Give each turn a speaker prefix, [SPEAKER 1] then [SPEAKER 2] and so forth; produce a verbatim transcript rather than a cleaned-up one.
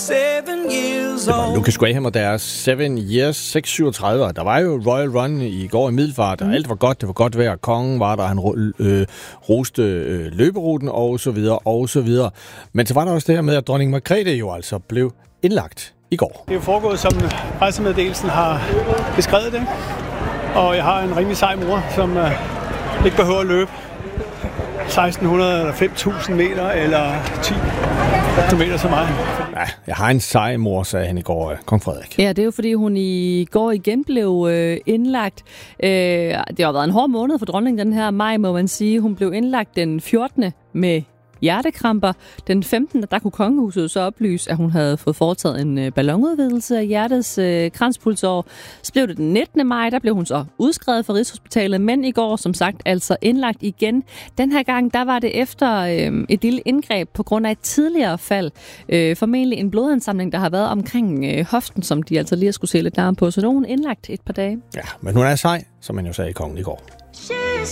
[SPEAKER 1] seven years
[SPEAKER 2] Det var
[SPEAKER 1] old.
[SPEAKER 2] Lucas Graham og deres Seven Years, seks syvogtredive. Der var jo Royal Run i går i Middelfart, og mm. alt var godt. Det var godt vejr. Kongen var der, han øh, roste øh, løberuten og så videre og så videre. Men så var der også det her med, at dronning Margrethe jo altså blev indlagt i går.
[SPEAKER 3] Det er jo foregået, som pressemeddelelsen har beskrevet det. Og jeg har en rimelig sej mor, som øh, ikke behøver at løbe seksten hundrede eller fem tusind meter eller ti kilometer så meget.
[SPEAKER 2] Ja, jeg har en sej mor, sagde han i går, kong Frederik.
[SPEAKER 4] Ja, det er jo fordi, hun i går igen blev øh, indlagt. Øh, det har været en hård måned for dronningen den her maj, må man sige. Hun blev indlagt den fjortende med hjertekramper. Den femtende der kunne kongehuset så oplyse, at hun havde fået foretaget en øh, ballonudvidelse af hjertets øh, kranspulsår. Så blev det den nittende maj, der blev hun så udskrevet fra Rigshospitalet, men i går, som sagt, altså indlagt igen. Den her gang, der var det efter øh, et lille indgreb på grund af et tidligere fald. Øh, formentlig en blodansamling, der har været omkring øh, hoften, som de altså lige har skulle se lidt nærmere på. Så nu er hun indlagt et par dage.
[SPEAKER 2] Ja, men hun er sej, som man jo sagde i kongen i går.